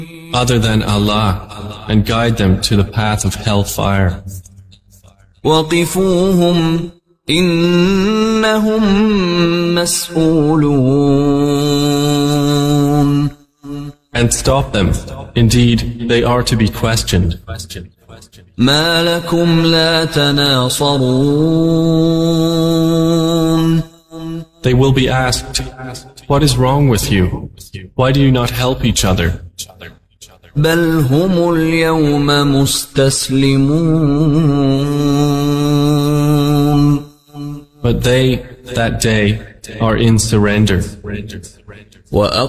other than Allah and guide them to the path of hellfire. وقفوهم إنهم مسؤولون. And stop them. Indeed, they are to be questioned. ما لكم لا تناصرون. They will be asked, what is wrong with you? Why do you not help each other? بل هم اليوم مستسلمون. But they, that day, are in surrender.